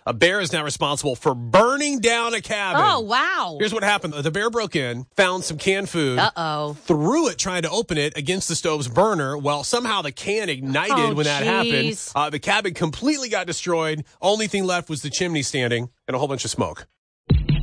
A bear is now responsible for burning down a cabin. Oh, wow. Here's what happened. The bear broke in, found some canned food, threw it trying to open it against the stove's burner. Well, somehow the can ignited when that happened. The cabin completely got destroyed. Only thing left was the chimney standing and a whole bunch of smoke.